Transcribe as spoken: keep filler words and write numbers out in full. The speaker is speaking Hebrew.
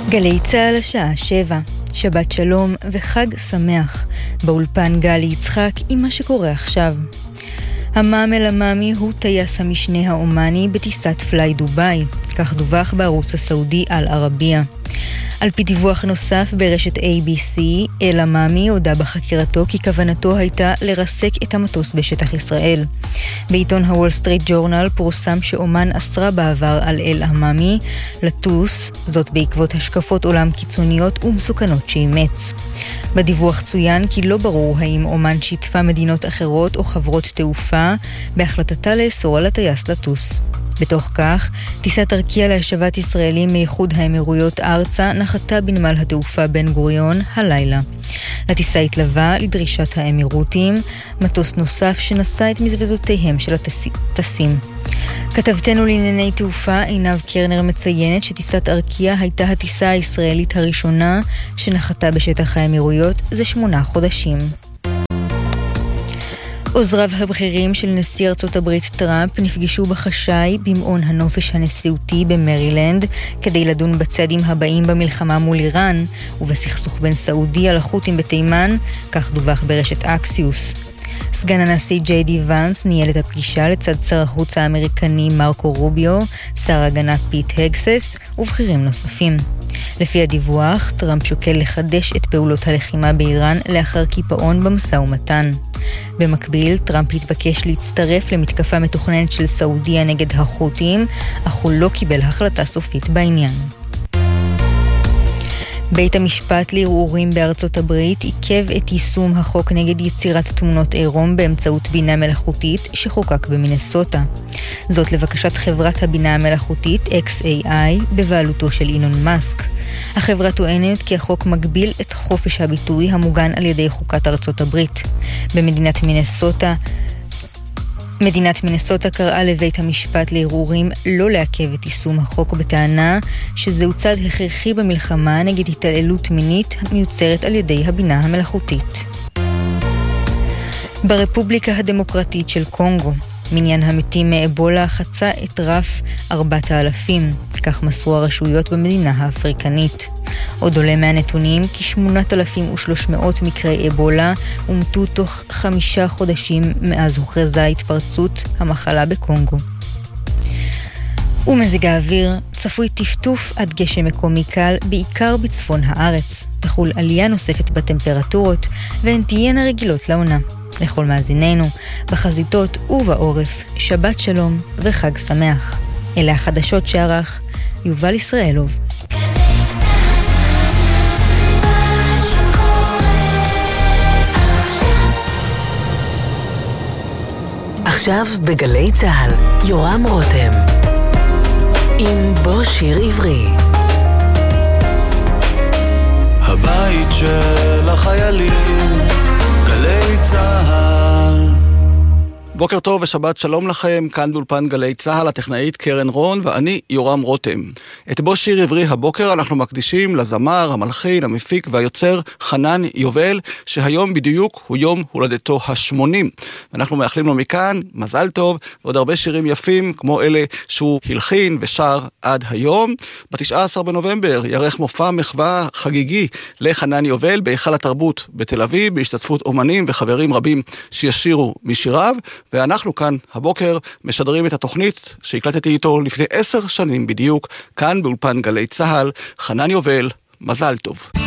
גלי צהל השעה שבע, שבת שלום וחג שמח, באולפן גלי יצחק עם מה שקורה עכשיו. המאם אל-עמאמי הוא טייס המשנה האומני בטיסת פליי דוביי, כך דווח בערוץ הסעודי אל-ערבייה. על פי דיווח נוסף ברשת איי בי סי, אל-עמאמי הודע בחקירתו כי כוונתו הייתה לרסק את המטוס בשטח ישראל. בעיתון הוול סטריט ג'ורנל פורסם שאומן אסרה בעבר על אל-עמאמי לטוס, זאת בעקבות השקפות עולם קיצוניות ומסוכנות שאימץ. בדיווח צוין כי לא ברור האם אומן שיתפה מדינות אחרות או חברות תעופה בהחלטתה לאסור על הטייס לטוס. בתוך כך, טיסת ארקיע להשבת ישראלים מאיחוד האמירויות ארצה נחתה בנמל התעופה בן גוריון הלילה. לטיסה התלווה לדרישת האמירותים, מטוס נוסף שנשא את מזוודותיהם של הטסים. כתבתנו לענייני תעופה עינב קרנר מציינת שטיסת ארקיע הייתה הטיסה הישראלית הראשונה שנחתה בשטח האמירויות זה שמונה חודשים. עוזריו הבכירים של נשיא ארצות הברית טראמפ נפגשו בחשאי במעון הנופש הנשיאותי במרילנד כדי לדון בצעדים הבאים במלחמה מול איראן ובסכסוך בין סעודיה לחות'ים בתימן, כך דווח ברשת אקסיוס. סגן הנשיא ג'יי די ונס ניהל את הפגישה לצד שר החוץ האמריקני מרקו רוביו, שר ההגנה פיט הגסס ובכירים נוספים. לפי הדיווח, טראמפ שוקל לחדש את פעולות הלחימה באיראן לאחר קיפאון במשא ומתן. במקביל, טראמפ התבקש להצטרף למתקפה מתוכננת של סעודיה נגד החות'ים, אך הוא לא קיבל החלטה סופית בעניין. בית המשפט לערעורים בארצות הברית עיכב את יישום החוק נגד יצירת תמונות עירום באמצעות בינה מלאכותית שחוקק במינסוטה. זאת לבקשת חברת הבינה המלאכותית אקס איי איי בבעלותו של אילון מאסק. החברה טוענת כי החוק מגביל את חופש הביטוי המוגן על ידי חוקת ארצות הברית. במדינת מינסוטה מדינת מינסוטה קראה לבית המשפט לערעורים לא לעכב את יישום החוק בטענה שזהו צעד הכרחי במלחמה נגד התעללות מינית מיוצרת על ידי הבינה המלאכותית. ברפובליקה הדמוקרטית של קונגו, מניין המתים מאבולה חצה את רף ארבעת האלפים, כך מסרו הרשויות במדינה האפריקנית. עוד עולה מהנתונים כי שמונת אלפים ושלוש מאות מקרי אבולה אומתו תוך חמישה חודשים מאז הוכרזה התפרצות המחלה בקונגו. ומזג האוויר, צפוי טפטוף עד גשם מקומי קל בעיקר בצפון הארץ. תחול עלייה נוספת בטמפרטורות והן תהיינה רגילות לעונה. לכל מאזיננו, בחזיתות ובעורף, שבת שלום וחג שמח. אלה החדשות שערך יובל ישראלוב. עכשיו בגלי צהל, יורם רותם עם בו שיר עברי. הבית של החיילים, גלי צהל. בוקר טוב ושבת שלום לכם, כאן באולפן גלי צהל, הטכנאית קרן רון ואני יורם רותם. את בו שיר עברי הבוקר אנחנו מקדישים לזמר, המלחין, המפיק והיוצר חנן יובל, שהיום בדיוק הוא יום הולדתו השמונים. ואנחנו מאחלים לו מכאן מזל טוב ועוד הרבה שירים יפים כמו אלה שהוא הלחין ושר עד היום. ב-תשעה עשר בנובמבר יערך מופע מחווה חגיגי לחנן יובל בהיכל התרבות בתל אביב, בהשתתפות אומנים וחברים רבים שישירו משיריו. ואנחנו כאן הבוקר משדרים את התוכנית שהקלטתי איתו לפני עשר שנים בדיוק, כאן באולפן גלי צהל. חנן יובל, מזל טוב.